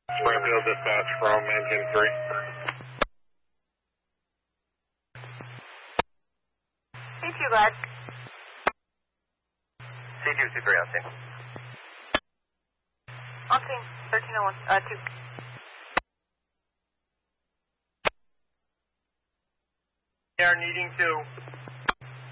Springfield dispatch from engine 3. C2 lad. C2, C3 on scene. On scene, 1301, 2. We are needing to